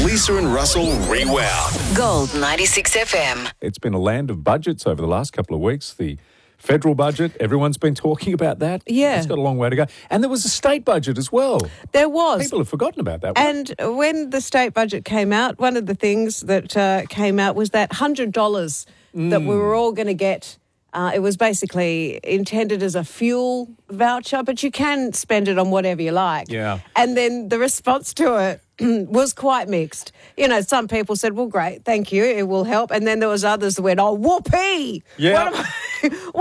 Lisa and Russell Rewound. Gold 96 FM. It's been a land of budgets over the last couple of weeks. The federal budget, everyone's been talking about that. Yeah. It's got a long way to go. And there was a state budget as well. There was. People have forgotten about that one. And when the state budget came out, one of the things that came out was that $100 that we were all going to get. It was basically intended as a fuel voucher, but you can spend it on whatever you like. Yeah. And then the response to it was quite mixed. You know, some people said, well, great, thank you, it will help. And then there was others that went, oh, whoopee! Yeah. What